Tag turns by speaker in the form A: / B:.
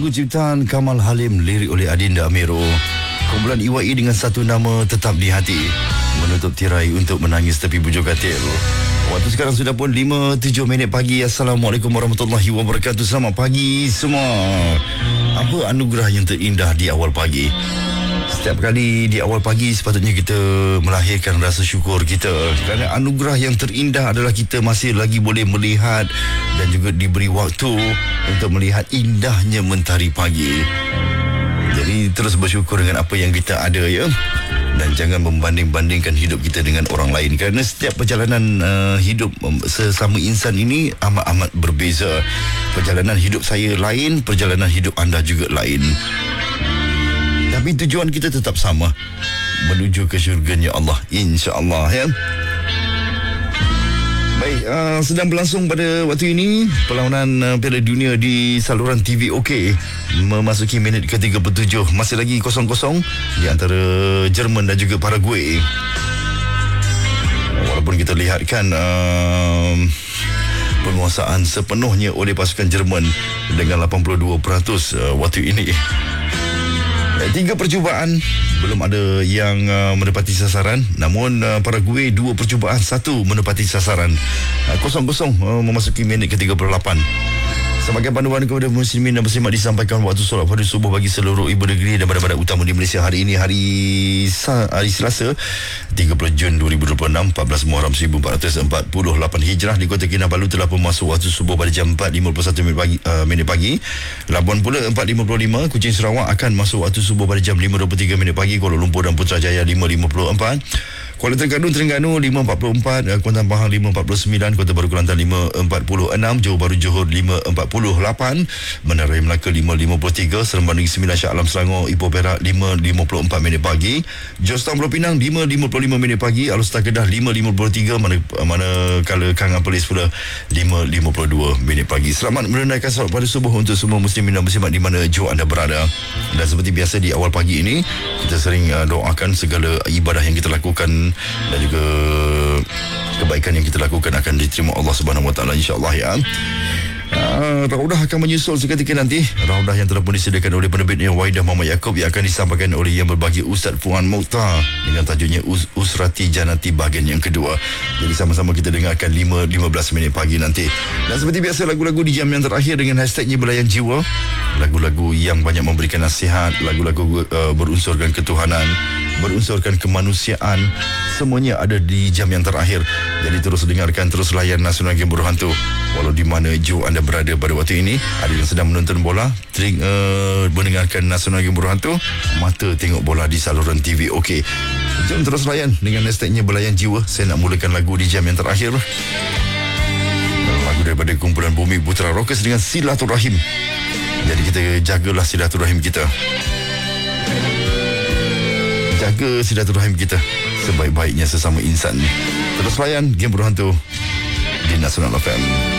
A: Lagu ciptaan Kamal Halim, lirik oleh Adinda Amiro. Kumpulan EYE dengan satu nama tetap di hati, menutup tirai untuk menangis tepi bujur katil. Waktu sekarang sudah pun 5:07 pagi. Assalamualaikum warahmatullahi wabarakatuh. Selamat pagi semua. Apa anugerah yang terindah di awal pagi? Setiap kali di awal pagi sepatutnya kita melahirkan rasa syukur kita, kerana anugerah yang terindah adalah kita masih lagi boleh melihat dan juga diberi waktu untuk melihat indahnya mentari pagi. Jadi terus bersyukur dengan apa yang kita ada, ya. Dan jangan membanding-bandingkan hidup kita dengan orang lain, kerana setiap perjalanan hidup sesama insan ini amat-amat berbeza. Perjalanan hidup saya lain, perjalanan hidup anda juga lain. Tapi tujuan kita tetap sama, menuju ke syurganya Allah, insya-Allah, ya. Baik, sedang berlangsung pada waktu ini perlawanan Piala Dunia di saluran TV OK, memasuki minit ke-37. Masih lagi 0-0 di antara Jerman dan juga Paraguay. Walaupun kita lihatkan penguasaan sepenuhnya oleh pasukan Jerman dengan 82% waktu ini. 3 percubaan belum ada yang menepati sasaran, namun Paraguay 2 percubaan, 1 menepati sasaran. 0-0 memasuki minit ke-38. Sebagai panduan kepada muslimin dan muslimat, disampaikan waktu solat pada subuh bagi seluruh ibu negeri dan badan-badan utama di Malaysia hari ini, hari Selasa 30 Jun 2026, 14 Muharram 1448 Hijrah. Di Kota Kinabalu telah pun masuk waktu subuh pada jam 4.51 minit pagi. Labuan pula 4.55. Kuching Sarawak akan masuk waktu subuh pada jam 5.23 minit pagi. Kuala Lumpur dan Putrajaya 5.54. Kuala Terengganu 5.44, Kuantan Pahang 5.49, Kota Baru Kelantan 5.46, Johor Bahru Johor 5.48, Menara Melaka 5.53, Seremban Negeri Sembilan, Shah Alam Selangor, Ipoh Perak 5.54 minit pagi, Georgetown Pulau Pinang 5.55 minit pagi, Alor-Star Kedah 5.53, manakala Kang Apelis pula 5.52 minit pagi. Selamat menunaikan solat pada subuh untuk semua muslimin dan muslimat di mana jua anda berada. Dan seperti biasa di awal pagi ini, kita sering doakan segala ibadah yang kita lakukan dan juga kebaikan yang kita lakukan akan diterima Allah Subhanahu Wa Taala, insya-Allah, ya. Raudah akan menyusul seketika nanti. Raudah yang telah pun disediakan oleh penerbitnya Waidah Muhammad Yaakob, yang akan disampaikan oleh yang berbagi Ustaz Fuan Mokhtar dengan tajuknya Usrati Janati bahagian yang kedua. Jadi sama-sama kita dengarkan 5.15 minit pagi nanti. Dan seperti biasa, lagu-lagu di jam yang terakhir dengan hashtagnya Belayan Jiwa. Lagu-lagu yang banyak memberikan nasihat, lagu-lagu berunsurkan ketuhanan, berunsurkan kemanusiaan, semuanya ada di jam yang terakhir. Jadi terus dengarkan, terus layan Nasional Game Berhantu. Walau di mana jauh anda berada pada waktu ini, ada yang sedang menonton bola, mendengarkan Nasional Game Berhantu, mata tengok bola di saluran TV OK. Jom terus layan dengan hashtagnya Belayan Jiwa. Saya nak mulakan lagu di jam yang terakhir, lagu daripada kumpulan Bumi Putra Rockers dengan Silaturahim. Jadi kita jagalah silaturahim kita, jaga silaturahim kita sebaik-baiknya sesama insan. Terus layan Game Berhantu di Nasional FM.